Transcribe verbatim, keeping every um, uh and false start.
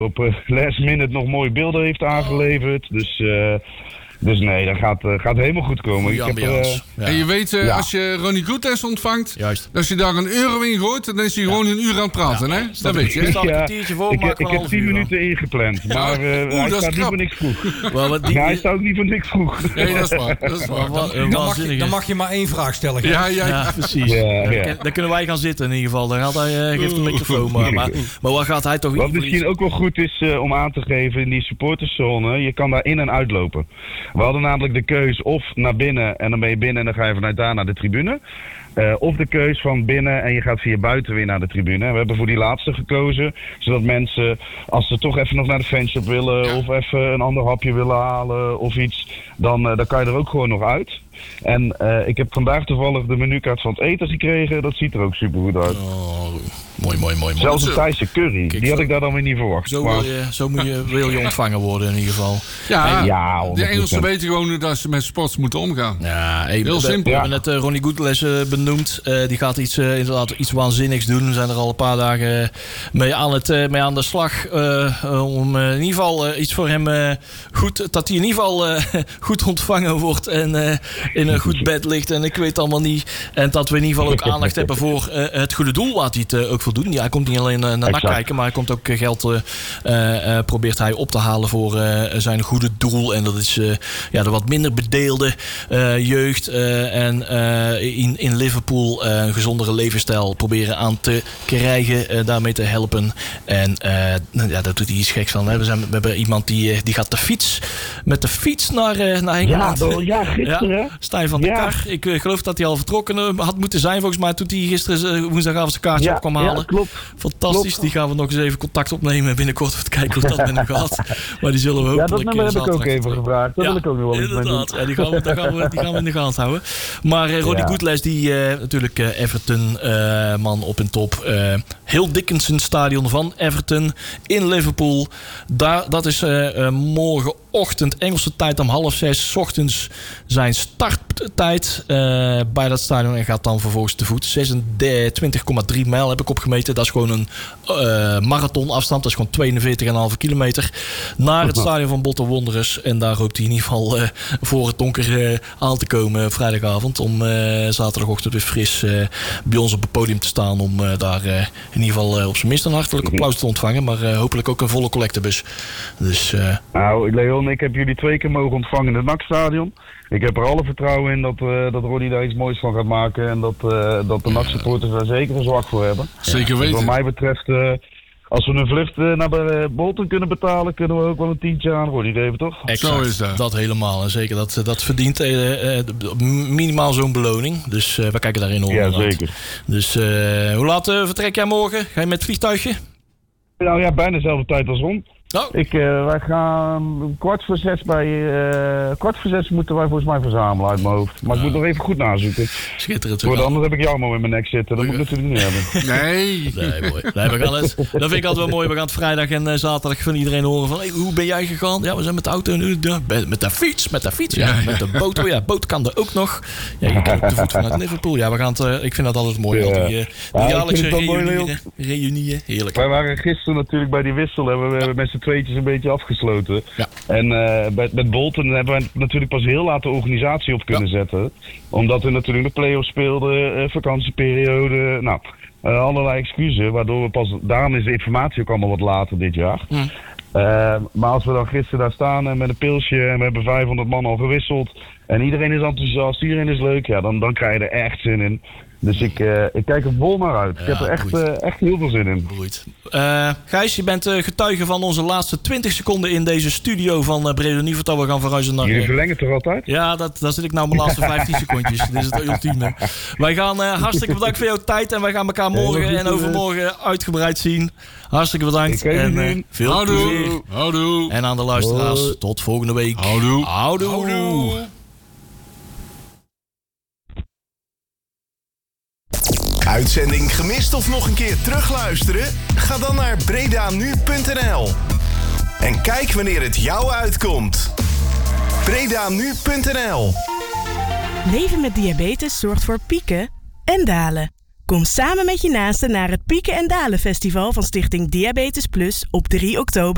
op uh, last minute nog mooie beelden heeft aangeleverd. Dus, uh, dus nee, dat gaat, uh, gaat helemaal goed komen. Ik heb, uh, ja. En je weet, uh, ja. als je Ronnie Goodless ontvangt, Juist. als je daar een euro in gooit, dan is hij gewoon een uur aan het praten, ja. hè? Dat, dat weet je. Ik, ja, ik, ik heb tien minuten ingepland, maar uh, Oeh, hij staat niet voor niks vroeg. Well, die, ja, hij staat ook niet voor niks vroeg. Nee, dat is waar. Dat is waar. Dan, dan, mag je, dan mag je maar één vraag stellen. Ja, ja, ja. ja, precies. Ja, ja. Dan, dan kunnen wij gaan zitten in ieder geval. Dan gaat hij, uh, geeft een microfoon. Maar, maar, maar wat gaat hij toch... Wat misschien ook wel goed is uh, om aan te geven in die supporterszone, je kan daar in en uitlopen. We hadden namelijk de keus of naar binnen en dan ben je binnen en dan ga je vanuit daar naar de tribune. Uh, of de keus van binnen en je gaat via buiten weer naar de tribune. We hebben voor die laatste gekozen, zodat mensen, als ze toch even nog naar de fanshop willen ja. of even een ander hapje willen halen of iets, dan, uh, dan kan je er ook gewoon nog uit. En uh, ik heb vandaag toevallig de menukaart van het eten gekregen. Dat ziet er ook super goed uit. Oh, mooi, mooi, mooi. Zelfs een Thaise curry. Kijk, die had ik daar dan weer niet verwacht. Zo, maar... wil, je, zo moet je, wil je ontvangen worden in ieder geval. Ja, en, ja de Engelsen weten gewoon dat ze met sports moeten omgaan. Ja, hey, heel de, simpel. We ja. hebben net uh, Ronnie Goodless uh, benoemd. Uh, die gaat iets, uh, inderdaad iets waanzinnigs doen. We zijn er al een paar dagen mee aan, het, uh, mee aan de slag. Uh, uh, om uh, in ieder geval uh, iets voor hem uh, goed... Dat hij in ieder geval uh, goed ontvangen wordt. En uh, in een goed bed ligt en ik weet allemaal niet. En dat we in ieder geval ook aandacht hebben voor uh, het goede doel waar hij het uh, ook voor doen. Ja, hij komt niet alleen uh, naar NAC kijken, maar hij komt ook uh, geld uh, uh, probeert hij op te halen voor uh, zijn goede doel. En dat is uh, ja, de wat minder bedeelde uh, jeugd uh, en uh, in, in Liverpool uh, een gezondere levensstijl proberen aan te krijgen, uh, daarmee te helpen. En uh, ja, dat doet hij iets geks van. Hè. We, zijn, we hebben iemand die, uh, die gaat de fiets met de fiets naar, uh, naar Engeland. Ja, door, ja gisteren. Ja, Stijn van de ja. Kar. Ik uh, geloof dat hij al vertrokken had moeten zijn volgens mij toen hij gisteren uh, woensdagavond zijn kaartje ja, op kwam halen. Ja, klopt. Fantastisch. Klopt. Die gaan we nog eens even contact opnemen binnenkort om te kijken of dat met hem gaat. Maar die zullen we hopelijk... Ja, dat nummer heb ik ook even gevraagd. Dat ja, wil ik ook nog wel eens mee doen. Ja, die gaan we, die gaan we, die gaan we in de gaten houden. Maar uh, Ronnie ja. Goodless, die uh, natuurlijk uh, Everton uh, man op en top. Uh, Hill Dickinson stadion van Everton in Liverpool. Daar, dat is uh, uh, morgenochtend Engelse tijd om half zes 's ochtends zijn starttijd uh, bij dat stadion en gaat dan vervolgens te voet. zesentwintig komma drie mijl heb ik opgemeten. Dat is gewoon een uh, marathonafstand. Dat is gewoon tweeënveertig komma vijf kilometer naar het stadion van Bolton Wanderers. En daar hoopt hij in ieder geval uh, voor het donker uh, aan te komen vrijdagavond. Om uh, zaterdagochtend weer fris uh, bij ons op het podium te staan. Om uh, daar uh, in ieder geval uh, op zijn minst een hartelijk applaus te ontvangen. Maar uh, hopelijk ook een volle collectebus. Dus, uh, nou, Leon, ik heb jullie twee keer mogen ontvangen in het N A C-stadion. Ik heb er alle vertrouwen in dat, uh, dat Ronnie daar iets moois van gaat maken. En dat, uh, dat de N A C-supporters daar zeker een zwak voor hebben. Zeker weten. Dus wat mij betreft, uh, als we een vlucht uh, naar Bolton kunnen betalen, kunnen we ook wel een tientje aan Ronnie geven, toch? Exact, zo is dat. Dat helemaal. En zeker, dat, dat verdient uh, uh, minimaal zo'n beloning. Dus uh, we kijken daarin om. Ja, zeker. Dus uh, hoe laat uh, vertrek jij morgen? Ga je met het vliegtuigje? Nou ja, bijna dezelfde tijd als Ron. Oh. Ik, uh, wij gaan kwart voor zes bij uh, kwart voor zes moeten wij volgens mij verzamelen uit mijn hoofd. Maar oh. ik moet nog even goed nazoeken. Schitterend. Voor anders heb ik jou maar in mijn nek zitten. Dat moet ik natuurlijk niet hebben. Nee. Nee, mooi. Nee, we gaan het, dat vind ik altijd wel mooi. We gaan het vrijdag en uh, zaterdag van iedereen horen van hey, hoe ben jij gegaan? Ja, we zijn met de auto en uh, met de fiets, met de fiets, ja, ja. met de boot. Oh ja, boot kan er ook nog. Ja, je kan ook te voet vanuit Liverpool. Ja, we gaan het, uh, ik vind dat altijd mooi. Ja. Die, uh, die jaarlijkse reunieën. Reunieën, heerlijk. Wij waren gisteren natuurlijk bij die wissel en we hebben ja. met z'n tweetjes een beetje afgesloten. Ja. En uh, met, met Bolton hebben we natuurlijk pas heel laat de organisatie op kunnen ja. zetten. Omdat we natuurlijk de play-offs speelden, uh, vakantieperiode, nou, uh, allerlei excuses. Waardoor we pas, daarom is de informatie ook allemaal wat later dit jaar. Mm. Uh, maar als we dan gisteren daar staan en met een pilsje en we hebben vijfhonderd man al gewisseld en iedereen is enthousiast, iedereen is leuk, ja, dan, dan krijg je er echt zin in. Dus ik, uh, ik kijk er vol naar uit. Ja, ik heb er echt, uh, echt heel veel zin in. Uh, Gijs, je bent uh, getuige van onze laatste twintig seconden in deze studio van uh, Breda Nieuwsblad. We gaan verhuizen naar... Jullie verlengen toch altijd? Ja, dat, daar zit ik nou mijn laatste vijftien secondjes. Dit is het ultieme. Wij gaan uh, hartstikke bedankt voor jouw tijd. En wij gaan elkaar morgen en overmorgen uitgebreid zien. Hartstikke bedankt. En uh, veel Houdoe. plezier. Houdoe. En aan de luisteraars, Houdoe. Tot volgende week. Houdoe. Houdoe. Houdoe. Uitzending gemist of nog een keer terugluisteren? Ga dan naar bredanu punt n l en kijk wanneer het jou uitkomt. bredanu punt n l. Leven met diabetes zorgt voor pieken en dalen. Kom samen met je naasten naar het Pieken en Dalen Festival van Stichting Diabetes Plus op drie oktober.